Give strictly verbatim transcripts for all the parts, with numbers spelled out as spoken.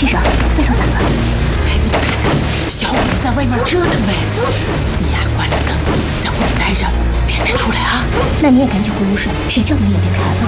七婶，外头咋了？ 哎，你猜猜，小鬼子在外面折腾呗。你呀，关了灯，在屋里待着，别再出来啊。 那你也赶紧回屋睡，谁叫你也别开了。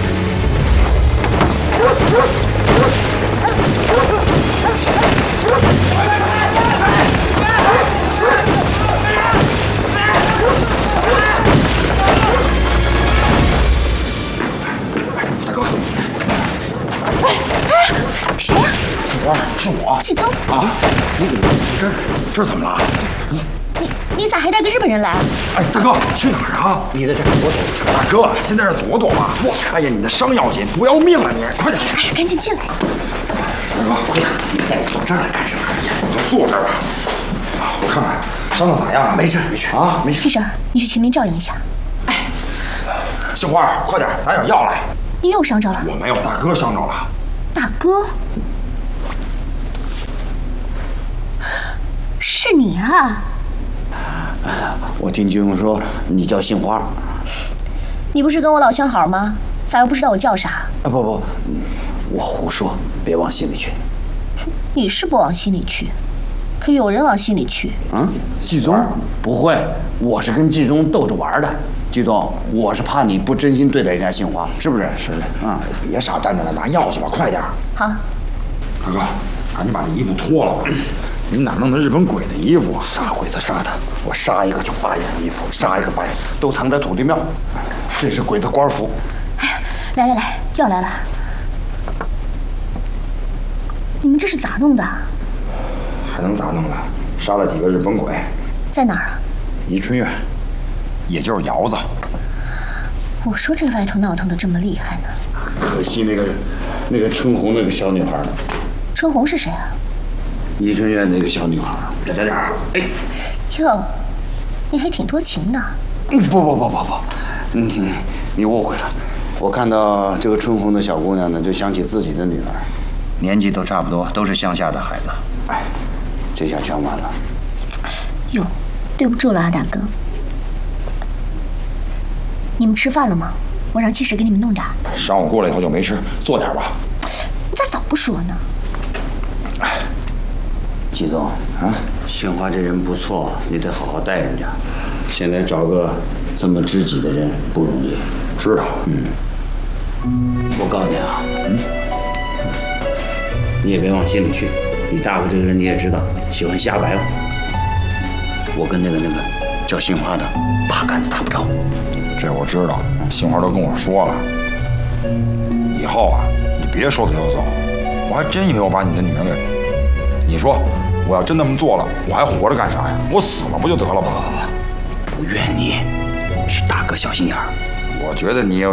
大哥， 哎哎，谁呀？ 杏花，是我。 季宗啊，你怎么这这怎么了？ 你你咋还带个日本人来啊？ 哎，大哥，去哪儿啊？你在这躲躲。大哥，先在这躲躲吧。我，哎呀，你的伤要紧，不要命了你！快点！ 哎呀，赶紧进来。 大哥，快点！你带我到这儿来干什么？你就坐这儿吧。啊，我看看伤的咋样啊？没事，没事啊，没事。 七婶，你去秦明照应一下。 哎， 杏花，快点拿点药来。 你又伤着了？ 我没有，大哥伤着了。 大哥，是你啊！ 我听金庸说你叫杏花。 你不是跟我老相好吗？咋又不知道我叫啥？ 啊不不，我胡说，别往心里去。 你是不往心里去，可有人往心里去。 嗯，季宗不会，我是跟季宗逗着玩的。季宗，我是怕你不真心对待人家杏花，是不是？是的。啊、 嗯，别傻站着了，拿药去吧，快点。 好。 大哥，赶紧把这衣服脱了吧。你哪弄的日本鬼的衣服啊？ 杀鬼子杀他，我杀一个就八件衣服，杀一个八件，都藏在土地庙。这是鬼子官服。 哎，来来来，药来了。你们这是咋弄的？ 还能咋弄的？杀了几个日本鬼。 在哪儿啊？ 宜春院，也就是窑子。 我说这外头闹腾的这么厉害呢。 可惜那个那个春红那个小女孩呢？ 春红是谁啊？ 宜春院那个小女孩。 点点点啊！哎， 哟，你还挺多情的。 嗯，不不不不不，你你误会了。我看到这个春红的小姑娘呢，就想起自己的女儿，年纪都差不多，都是乡下的孩子。哎，这下全完了。 哟，对不住了啊，大哥。你们吃饭了吗？我让七婶给你们弄点。 上午过来以后就没吃，做点吧。 你咋早不说呢？ 哎，季总啊，杏花这人不错，你得好好待人家。现在找个这么知己的人不容易。 知道。 嗯。我告诉你啊，嗯，你也别往心里去。李大哥这个人你也知道，喜欢瞎白话。我跟那个那个叫杏花的，八竿子打不着。 这我知道，杏花都跟我说了。以后啊，你别说走就走。我还真以为我把你的女儿给……你说，我要真那么做了，我还活着干啥呀？我死了不就得了吗？ 不不不，不怨你，是大哥小心眼儿。 我觉得你有。